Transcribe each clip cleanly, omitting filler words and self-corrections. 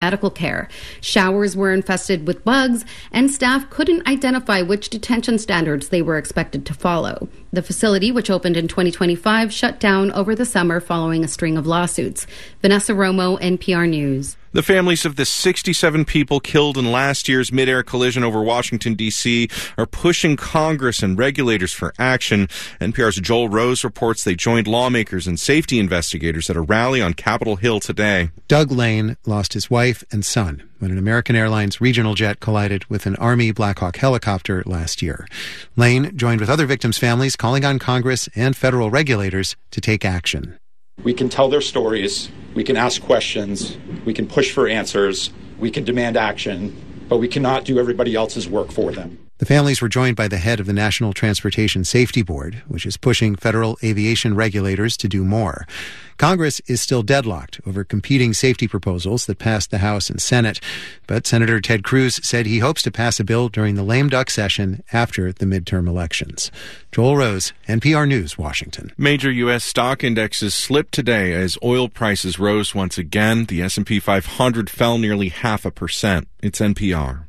medical care. Showers were infested with bugs, and staff couldn't identify which detention standards they were expected to follow. The facility, which opened in 2025, shut down over the summer following a string of lawsuits. Vanessa Romo, NPR News. The families of the 67 people killed in last year's mid-air collision over Washington, D.C. are pushing Congress and regulators for action. NPR's Joel Rose reports they joined lawmakers and safety investigators at a rally on Capitol Hill today. Doug Lane lost his wife and son when an American Airlines regional jet collided with an Army Black Hawk helicopter last year. Lane joined with other victims' families calling on Congress and federal regulators to take action. We can tell their stories, we can ask questions, we can push for answers, we can demand action, but we cannot do everybody else's work for them. The families were joined by the head of the National Transportation Safety Board, which is pushing federal aviation regulators to do more. Congress is still deadlocked over competing safety proposals that passed the House and Senate, but Senator Ted Cruz said he hopes to pass a bill during the lame duck session after the midterm elections. Joel Rose, NPR News, Washington. Major U.S. stock indexes slipped today as oil prices rose once again. The S&P 500 fell nearly 0.5%. It's NPR.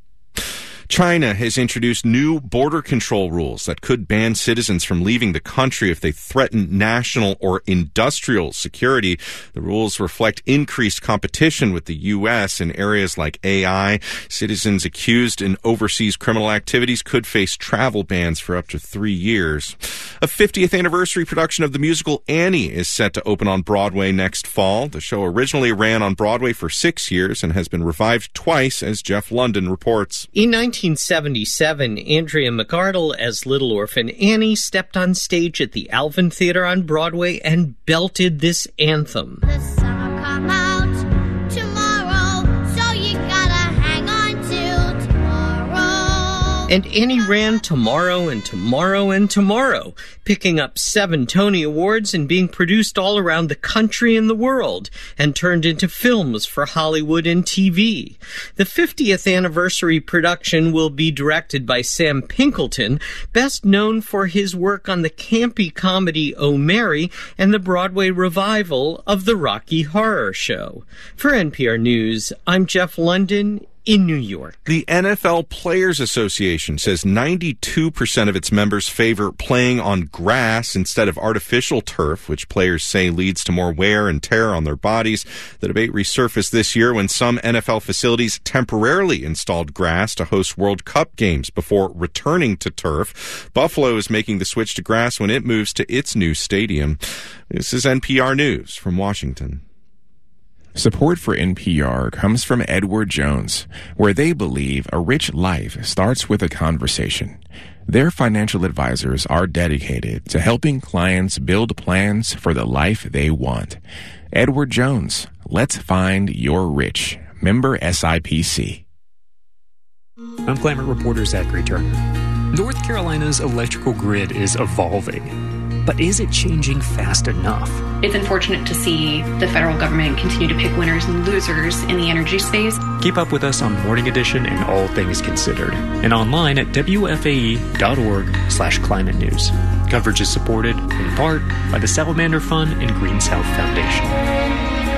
China has introduced new border control rules that could ban citizens from leaving the country if they threaten national or industrial security. The rules reflect increased competition with the U.S. in areas like AI. Citizens accused in overseas criminal activities could face travel bans for up to 3 years. A 50th anniversary production of the musical Annie is set to open on Broadway next fall. The show originally ran on Broadway for 6 years and has been revived twice, as Jeff London reports. In 1977, Andrea McArdle as Little Orphan Annie stepped on stage at the Alvin Theater on Broadway and belted this anthem. The sun will come out tomorrow, so you gotta hang on till tomorrow. And Annie ran tomorrow and tomorrow and tomorrow, picking up 7 Tony Awards and being produced all around the country and the world, and turned into films for Hollywood and TV. The 50th anniversary production will be directed by Sam Pinkleton, best known for his work on the campy comedy Oh Mary and the Broadway revival of the Rocky Horror Show. For NPR News, I'm Jeff London in New York. The NFL Players Association says 92% of its members favor playing on grass instead of artificial turf, which players say leads to more wear and tear on their bodies. The debate resurfaced this year when some NFL facilities temporarily installed grass to host World Cup games before returning to turf. Buffalo is making the switch to grass when it moves to its new stadium. This is NPR News from Washington. Support for NPR comes from Edward Jones, where they believe a rich life starts with a conversation. Their financial advisors are dedicated to helping clients build plans for the life they want. Edward Jones, let's find your rich. Member SIPC. I'm climate reporter Zachary Turner. North Carolina's electrical grid is evolving. But is it changing fast enough? It's unfortunate to see the federal government continue to pick winners and losers in the energy space. Keep up with us on Morning Edition and All Things Considered, and online at WFAE.org/climate news. Coverage is supported, in part, by the Salamander Fund and Green South Foundation.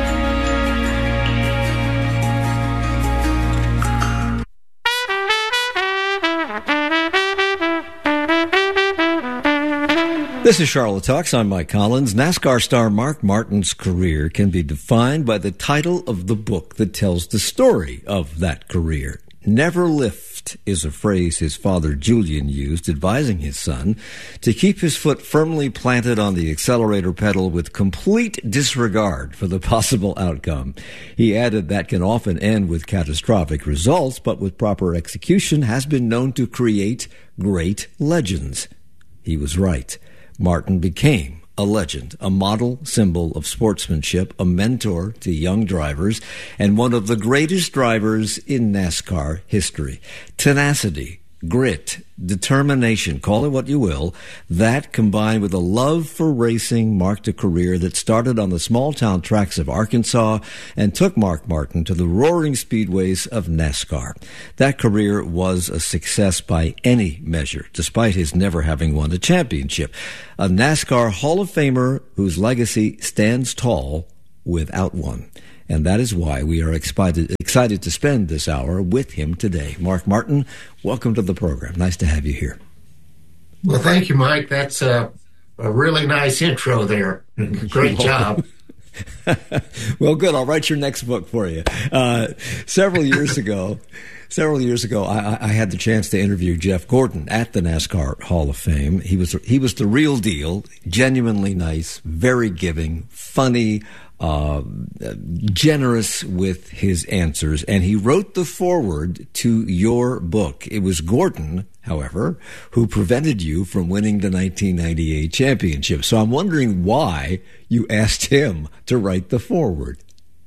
This is Charlotte Talks. I'm Mike Collins. NASCAR star Mark Martin's career can be defined by the title of the book that tells the story of that career. Never lift is a phrase his father Julian used, advising his son to keep his foot firmly planted on the accelerator pedal with complete disregard for the possible outcome. He added that can often end with catastrophic results, but with proper execution has been known to create great legends. He was right. Martin became a legend, a model symbol of sportsmanship, a mentor to young drivers, and one of the greatest drivers in NASCAR history. Tenacity, grit, determination, call it what you will, that combined with a love for racing marked a career that started on the small-town tracks of Arkansas and took Mark Martin to the roaring speedways of NASCAR. That career was a success by any measure, despite his never having won a championship. A NASCAR Hall of Famer whose legacy stands tall without one. And that is why we are excited to spend this hour with him today. Mark Martin, welcome to the program. Nice to have you here. Well, thank you, Mike. That's a really nice intro there. Great job. Well, good. I'll write your next book for you. Several years ago, I had the chance to interview Jeff Gordon at the NASCAR Hall of Fame. He was the real deal, genuinely nice, very giving, funny, generous with his answers, and he wrote the foreword to your book. It was Gordon, however, who prevented you from winning the 1998 championship. So I'm wondering why you asked him to write the foreword.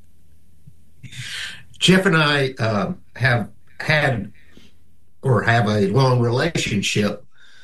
Jeff and I have a long relationship.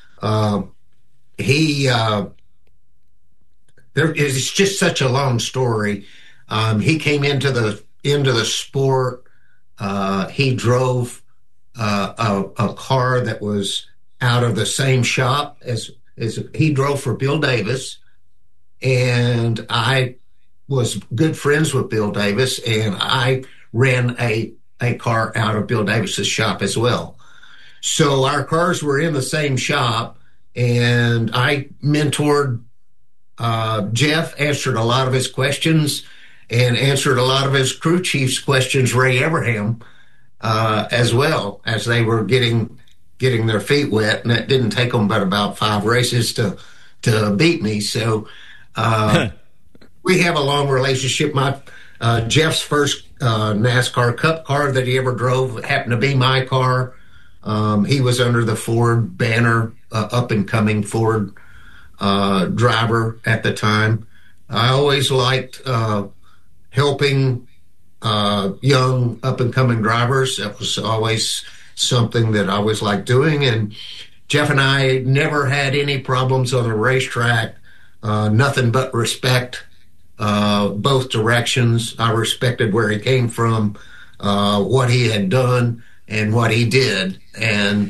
It's just such a long story. He came into the sport. He drove a car that was out of the same shop as he drove for Bill Davis, and I was good friends with Bill Davis, and I ran a car out of Bill Davis's shop as well. So our cars were in the same shop, and I mentored Jeff, answered a lot of his questions, and answered a lot of his crew chief's questions, Ray Abraham, as well, as they were getting their feet wet, and it didn't take them but about 5 races to beat me. So we have a long relationship. Jeff's first NASCAR Cup car that he ever drove happened to be my car. He was under the Ford banner, up-and-coming Ford driver at the time. I always liked helping young up-and-coming drivers. That was always something that I always liked doing. And Jeff and I never had any problems on the racetrack, nothing but respect, both directions. I respected where he came from, what he had done, and what he did. And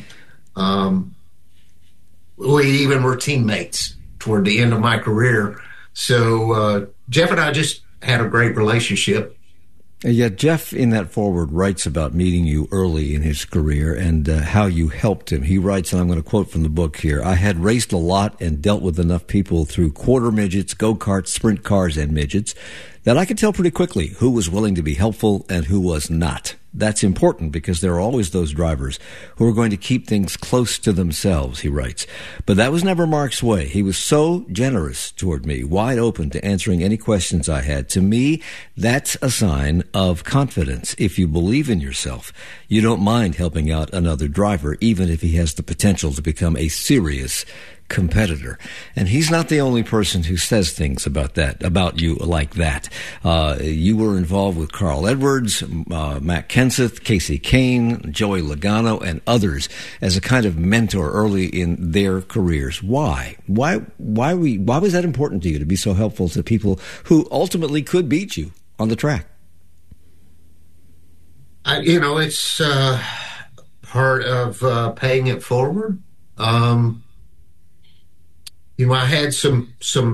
we even were teammates toward the end of my career. So Jeff and I just had a great relationship. Yet Jeff, in that foreword, writes about meeting you early in his career and how you helped him. He writes, and I'm going to quote from the book here, "I had raced a lot and dealt with enough people through quarter midgets, go-karts, sprint cars, and midgets that I could tell pretty quickly who was willing to be helpful and who was not. That's important because there are always those drivers who are going to keep things close to themselves," he writes. "But that was never Mark's way. He was so generous toward me, wide open to answering any questions I had. To me, that's a sign of confidence. If you believe in yourself, you don't mind helping out another driver, even if he has the potential to become a serious competitor." And he's not the only person who says things about you like that. You were involved with Carl Edwards, Matt Kenseth, Casey Kane, Joey Logano, and others as a kind of mentor early in their careers. Why? Why was that important to you to be so helpful to people who ultimately could beat you on the track? It's part of paying it forward. I had some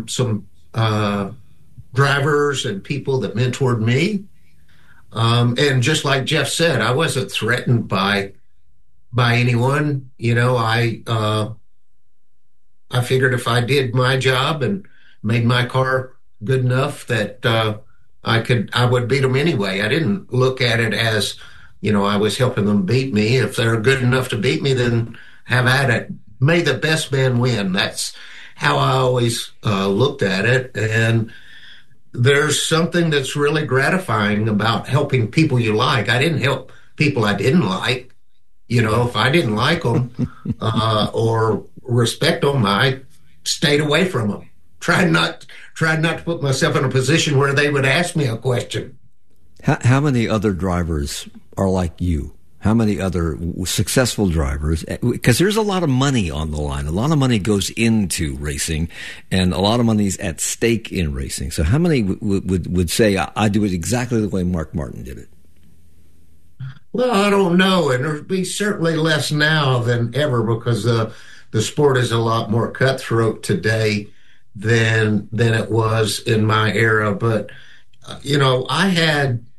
drivers and people that mentored me. And just like Jeff said, I wasn't threatened by anyone. I figured if I did my job and made my car good enough that I would beat them anyway. I didn't look at it as, I was helping them beat me. If they're good enough to beat me, then have at it. May the best man win. That's how I always looked at it. And there's something that's really gratifying about helping people you like. I didn't help people I didn't like. If I didn't like them or respect them, I stayed away from them. Tried not to put myself in a position where they would ask me a question. How many other drivers are like you? How many other successful drivers? Because there's a lot of money on the line. A lot of money goes into racing, and a lot of money is at stake in racing. So how many would say, I do it exactly the way Mark Martin did it? Well, I don't know. And there'd be certainly less now than ever because the sport is a lot more cutthroat today than it was in my era. But, I had